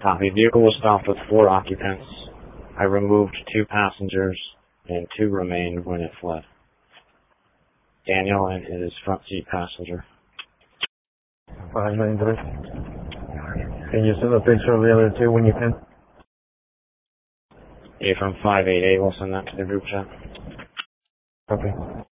Copy. Vehicle was stopped with 4 occupants. I removed 2 passengers, and 2 remained when it fled. Daniel and his front seat passenger. 593. Can you send a picture of the other 2 when you can? A from 588 will send that to the group chat. Okay.